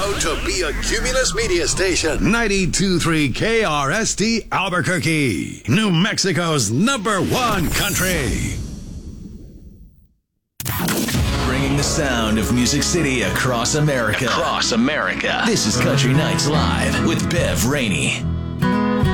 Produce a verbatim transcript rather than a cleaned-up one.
Proud to be a Cumulus Media Station. ninety-two point three K R S T Albuquerque. New Mexico's number one country. Bringing the sound of Music City across America. Across America. This is Country Nights Live with Bev Rainey.